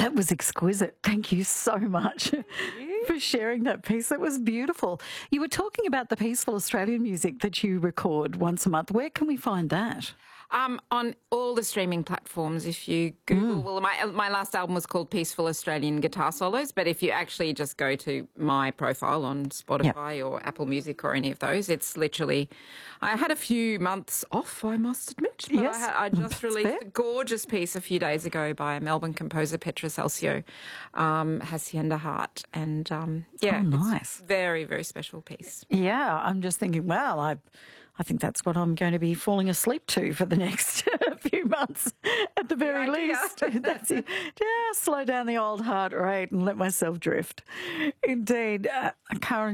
That was exquisite. Thank you so much for sharing that piece. It was beautiful. You were talking about the Peaceful Australian music that you record once a month. Where can we find that? On all the streaming platforms, if you Google, well, my last album was called Peaceful Australian Guitar Solos, but if you actually just go to my profile on Spotify or Apple Music or any of those, it's literally, I had a few months off, I must admit, but Yes, I just that's released fair. a gorgeous piece a few days ago by a Melbourne composer, Petra Celcio, Hacienda Heart, and nice. it's a very, very special piece. Yeah, I'm just thinking, well, I think that's what I'm going to be falling asleep to for the next few months at the very least. That's it. Just slow down the old heart rate and let myself drift. Indeed. Karen